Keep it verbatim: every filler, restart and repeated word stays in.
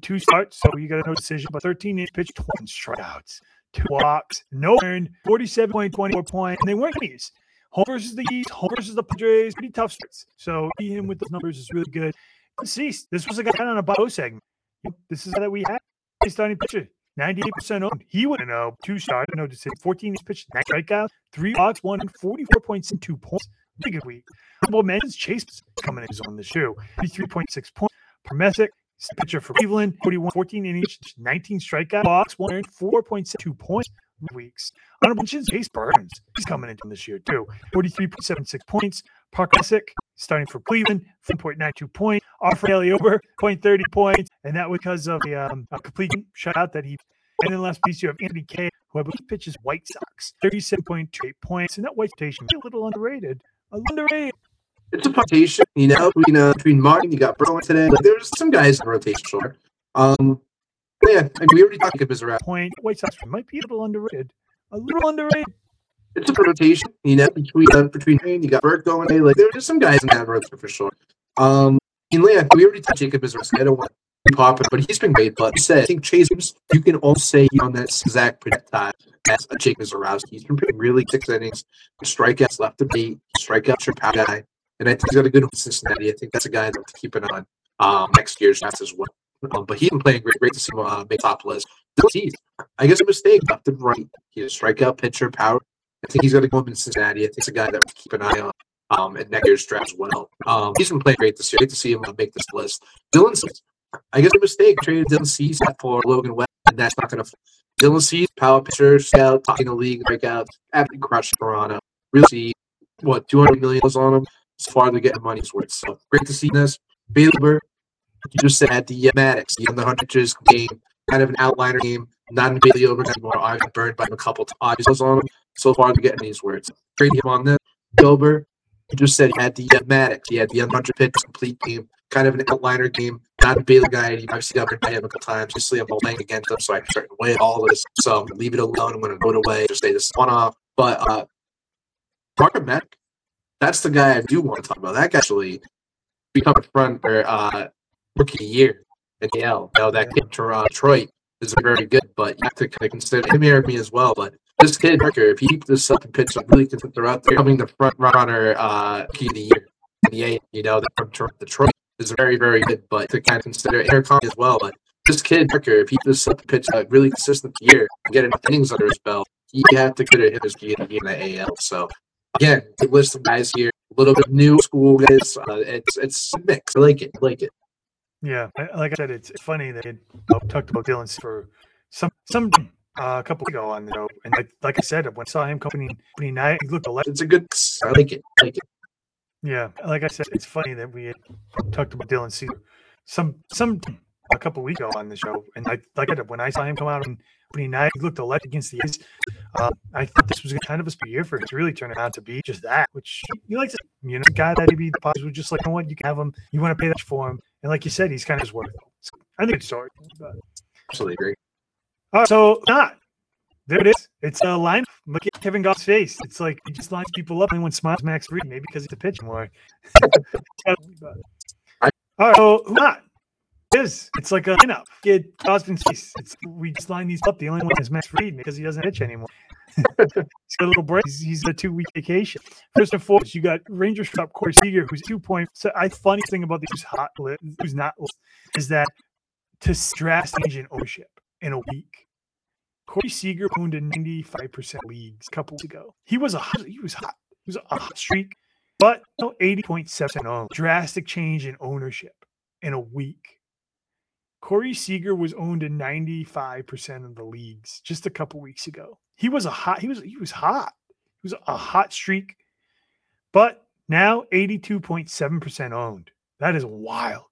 two starts, so you got a no decision, but thirteen innings pitched, twenty strikeouts, two walks, no earned, forty-seven point two four points, and they weren't enemies. Home versus the East, home versus the Padres, pretty tough starts. So him with those numbers is really good. Cease. This was a guy on a bio segment. This is that we had. Starting pitcher, ninety-eight percent owned. He went in two started, no decision, fourteen innings pitched, nine strikeouts, three walks, one forty-four point two points. Big good week. Well, mentions Chase coming in his own this year. fifty-three point six points. Promesic, pitcher for Cleveland, forty-one, fourteen innings, nineteen strikeouts, walks, one earned, four point two points. Weeks. Honorable mentions, Chase Burns. He's coming into this year too. forty-three point seven six points. Park Messick, starting for Cleveland, four point nine two points. Offer Over, zero point three zero points. And that was because of a, um, a complete shutout that he. And then last piece, you have Anthony Kay, who I believe pitches White Sox, thirty-seven point two eight points. And that White rotation is a little underrated. A little underrated. It's a rotation, you know, between, uh, between Martin, you got Berlin today. Like, there's some guys in the rotation, sure. Um, yeah, I mean, we already talked about Bizarre. Point. White Sox might be a little underrated. A little underrated. It's a rotation, you know, between uh, between you got Burke going. Hey, like there's some guys in that rotation for sure. Um, and yeah, we already talked Jacob Bizarre. I don't want to pop it, but he's been great. But I said, I think Chase, you can also say he's on that exact projectile as a Jacob Zarowski. He's been pretty really six innings, strikeouts left to beat, strikeouts your power guy, and I think he's got a good Cincinnati. I think that's a guy to keep an eye on um, next year's drafts as well. Um, but he's been playing great. Great to see him uh, make top list. I guess a mistake left and right. He's a strikeout pitcher, power. I think he's going to go up in Cincinnati. I think he's a guy that we keep an eye on um, in next year's draft as well. Um, he's been playing great this year. Great to see him uh, make this list. Dylan Cease. I guess a mistake. Traded Dylan Cease for Logan Webb, and that's not going to. Dylan Cease, power pitcher, scout, talking the league, breakout, absolutely crushed Toronto. Really see what two hundred million was on him. As far as getting money's worth. So great to see this. Baylor. You just said the uh, Maddox, the one hundred pitches game, kind of an outliner game, not in Bailey over anymore. I got burned by him a couple times on him. So far, they're getting these words. Great game on this. Gilbert, you just said he had the uh, Maddox, he had the one hundred pitch complete game, kind of an outliner game, not a Bailey guy. You obviously got burned by him a couple times. Obviously, I'm playing against him, so I can start to win all this. So I'm going to leave it alone. I'm going to go away, just say this one off. But uh, Parker Mack, that's the guy I do want to talk about. That guy actually become a front or uh, rookie year in the L. Now that kid from Detroit is very good, but you have to kind of consider him here me as well. But this kid, Parker, if he keeps this up and pitch up really consistent throughout, they're coming the front runner uh, rookie of the year in the A. You know, that from Detroit is very, very good, but to kind of consider Aircon as well. But this kid, Parker, if he keeps this up and pitch up really consistent year and get enough innings under his belt, you have to consider him as rookie of the year in the A L. So again, big list of guys here, a little bit of new school guys. Uh, it's it's a mix. I like it. I like it. Yeah, like I said, it's funny that I talked about Dylan for some some uh, a couple ago on the show, and like, like I said, when I saw him coming opening night, he looked a lot. It's a good. I like it. I like it. Yeah, like I said, it's funny that we had talked about Dylan Cease some some a couple weeks ago on the show, and I like I said, when I saw him come out on opening night, he looked a lot against the A's. Um, I thought this was kind of a year for him to really turn out to be just that, which you like to, you know, a guy that maybe the Padres were just like, you know what, you can have him, you want to pay that for him. And like you said, he's kind of his worth. So I think it's story. But. Absolutely agree. All right, so not there it is. It's a line. Look at Kevin Goff's face. It's like he just lines people up and when smiles Max Fried, maybe because he's a pitch more. All right, so not it is. It's like a lineup. Get Osmond's face. It's we just line these up. The only one is Max Fried because he doesn't pitch anymore. He's got a little break. He's, he's a two-week vacation. First and foremost, you got Rangers shortstop Corey Seager, who's two point. So I funny thing about the who's hot lit, who's not lit, is that to draft change in ownership in a week. Corey Seager owned in ninety-five percent leagues a couple weeks ago. He was a hot, he was hot. He was a hot streak, but no eighty point seven percent owned. Drastic change in ownership in a week. Corey Seager was owned in ninety-five percent of the leagues just a couple weeks ago. He was a hot. He was he was hot. He was a hot streak, but now eighty-two point seven percent owned. That is wild.